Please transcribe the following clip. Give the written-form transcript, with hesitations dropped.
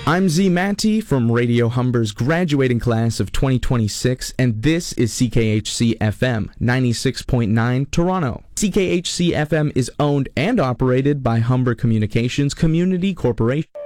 I'm Z Matty from Radio Humber's graduating class of 2026, and this is CKHC FM 96.9 Toronto. CKHC FM is owned and operated by Humber Communications Community Corporation.